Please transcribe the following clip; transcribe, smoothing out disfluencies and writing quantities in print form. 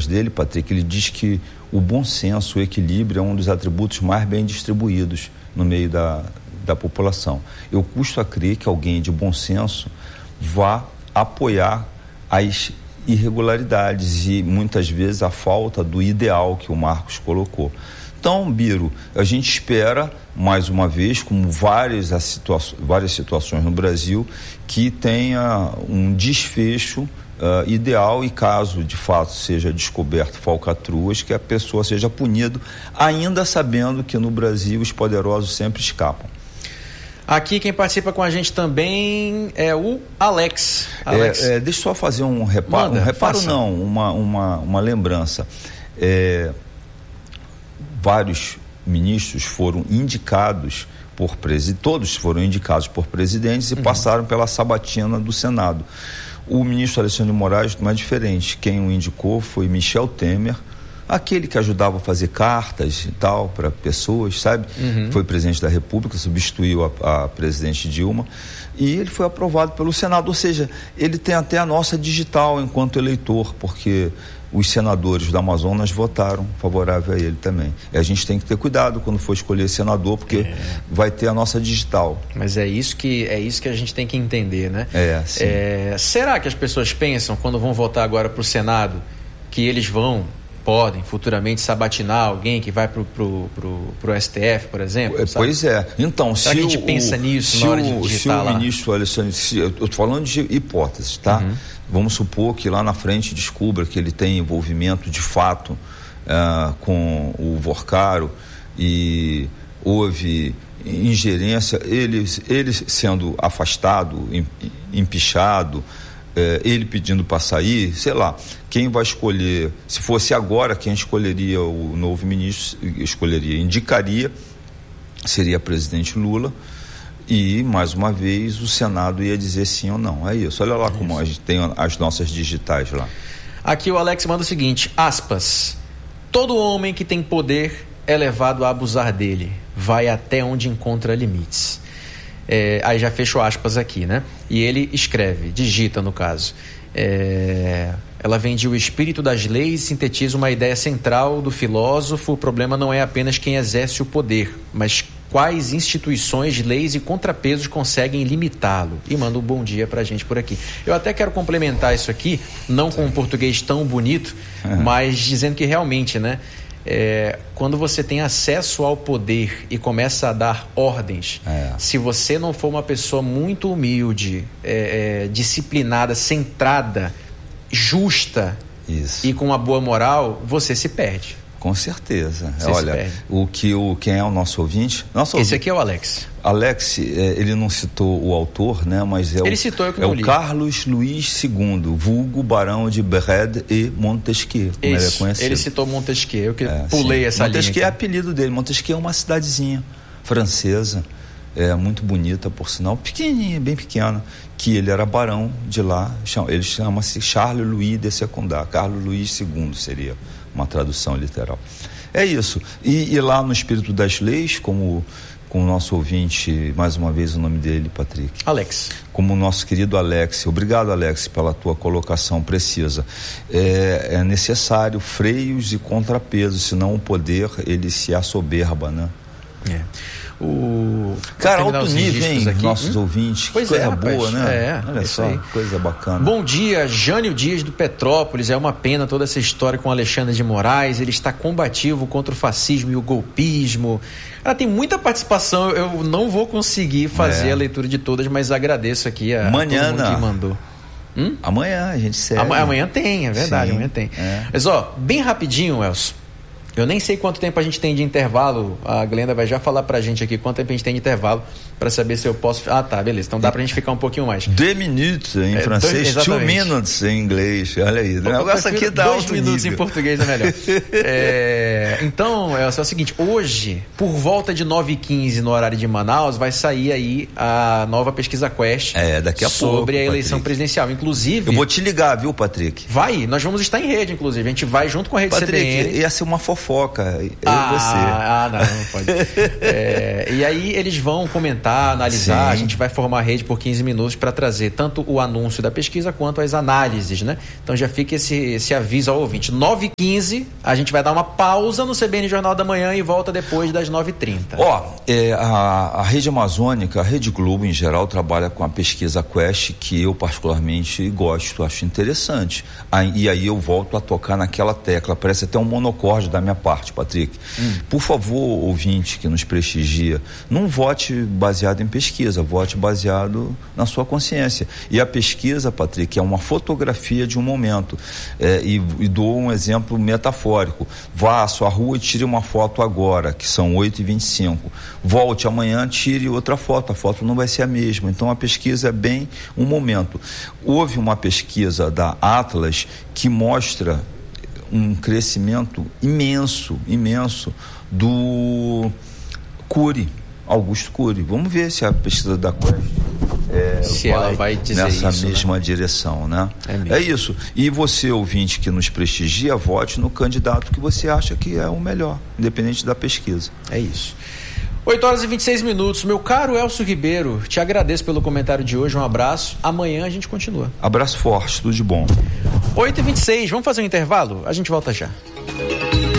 dele, Patrick, ele diz que o bom senso, o equilíbrio é um dos atributos mais bem distribuídos no meio da população. Eu custo a crer que alguém de bom senso vá apoiar as irregularidades e muitas vezes a falta do ideal que o Marcos colocou. Então, Biro, a gente espera, mais uma vez, como várias situações no Brasil, que tenha um desfecho ideal e, caso de fato seja descoberto falcatruas, que a pessoa seja punida, ainda sabendo que no Brasil os poderosos sempre escapam. Aqui quem participa com a gente também é o Alex. Deixa eu só fazer um reparo. Uma lembrança. Vários ministros foram indicados por presidentes, todos foram indicados por presidentes e passaram pela sabatina do Senado. O ministro Alexandre de Moraes não é diferente. Quem o indicou foi Michel Temer, aquele que ajudava a fazer cartas e tal para pessoas, sabe? Foi presidente da República, substituiu a presidente Dilma, e ele foi aprovado pelo Senado. Ou seja, ele tem até a nossa digital enquanto eleitor, porque os senadores do Amazonas votaram favorável a ele também. E a gente tem que ter cuidado quando for escolher senador, porque vai ter a nossa digital. Mas é isso que a gente tem que entender, né? Sim. Será que as pessoas pensam, quando vão votar agora para o Senado, que eles podem futuramente sabatinar alguém que vai pro STF, por exemplo? Pois é. Então, será que a gente pensa nisso na hora de digitar lá? Se o ministro Alexandre, eu estou falando de hipóteses, tá? Vamos supor que lá na frente descubra que ele tem envolvimento de fato com o Vorcaro e houve ingerência, ele sendo afastado, empichado, ele pedindo para sair, sei lá, quem vai escolher, se fosse agora, quem escolheria o novo ministro, indicaria, seria presidente Lula, e mais uma vez o Senado ia dizer sim ou não. É isso, olha lá como a gente tem as nossas digitais lá. Aqui o Alex manda o seguinte, aspas, todo homem que tem poder é levado a abusar dele, vai até onde encontra limites. Aí já fecho aspas aqui, né? E ele escreve, digita no caso, ela vende o espírito das leis e sintetiza uma ideia central do filósofo. O problema não é apenas quem exerce o poder, mas quais instituições, leis e contrapesos conseguem limitá-lo. E manda um bom dia pra gente por aqui. Eu até quero complementar isso aqui, não com um português tão bonito, mas dizendo que realmente, né? Quando você tem acesso ao poder e começa a dar ordens, se você não for uma pessoa muito humilde, disciplinada, centrada, justa e com uma boa moral, você se perde. Com certeza. Olha, quem é o nosso ouvinte? Esse aqui é o Alex. Alex, ele não citou o autor, né? Mas ele citou, eu que não li. O Carlos Luís II, vulgo Barão de Brede e Montesquieu, como ele é conhecido. Ele citou Montesquieu, eu que pulei essa linha. Montesquieu é apelido dele. Montesquieu é uma cidadezinha francesa, muito bonita, por sinal, pequenininha, bem pequena, que ele era barão de lá. Ele chama-se Charles Louis de Secundar, Carlos Luís II seria uma tradução literal. É isso. E lá no Espírito das Leis, como com o nosso ouvinte, mais uma vez o nome dele, Patrick. Alex. Como o nosso querido Alex. Obrigado, Alex, pela tua colocação precisa. É necessário freios e contrapesos, senão o poder, ele se assoberba, né? Cara, alto nível, hein, nossos ouvintes. Pois coisa rapaz, boa, né? Olha só, aí. Coisa bacana. Bom dia, Jânio Dias do Petrópolis. É uma pena toda essa história com Alexandre de Moraes. Ele está combativo contra o fascismo e o golpismo. Cara, tem muita participação. Eu não vou conseguir fazer a leitura de todas, mas agradeço aqui a todo mundo que mandou. Amanhã a gente segue. Amanhã tem, é verdade. Sim, amanhã tem. Mas bem rapidinho, Elcio. Eu nem sei quanto tempo a gente tem de intervalo. A Glenda vai já falar pra gente aqui quanto tempo a gente tem de intervalo para saber se eu posso... Tá, beleza. Então dá pra gente ficar um pouquinho mais. 2 minutes em francês, 2 minutes em inglês. Olha aí. O negócio aqui dá 2 minutos nível. Em português é melhor. Então, é o seguinte. Hoje, por volta de 9h15 no horário de Manaus, vai sair aí a nova pesquisa Quest daqui a sobre pouco, a eleição presidencial. Inclusive... Eu vou te ligar, viu, Patrick? Nós vamos estar em rede, inclusive. A gente vai junto com a rede Patrick, CBN. ia ser uma fofoca fofoca, eu e você. Não pode. E aí eles vão comentar, analisar, a gente vai formar a rede por 15 minutos para trazer tanto o anúncio da pesquisa quanto as análises, né? Então já fica esse aviso ao ouvinte. 9h15, a gente vai dar uma pausa no CBN Jornal da Manhã e volta depois das 9h30. A Rede Amazônica, a Rede Globo em geral, trabalha com a pesquisa Quest, que eu particularmente gosto, acho interessante. E aí eu volto a tocar naquela tecla, parece até um monocórdio da minha parte, Patrick. Por favor, ouvinte que nos prestigia, não vote baseado em pesquisa, vote baseado na sua consciência. E a pesquisa, Patrick, é uma fotografia de um momento. E dou um exemplo metafórico. Vá à sua rua e tire uma foto agora, que são 8h25. Volte amanhã, tire outra foto. A foto não vai ser a mesma. Então a pesquisa é bem um momento. Houve uma pesquisa da Atlas que mostra um crescimento imenso do Cury, Augusto Cury. Vamos ver se a pesquisa da Quest ela vai dizer nessa isso, mesma né? direção, né? É isso. E você, ouvinte que nos prestigia, vote no candidato que você acha que é o melhor, independente da pesquisa. É isso. 8h26. Meu caro Elcio Ribeiro, te agradeço pelo comentário de hoje, um abraço. Amanhã a gente continua. Abraço forte, tudo de bom. 8h26, vamos fazer um intervalo? A gente volta já.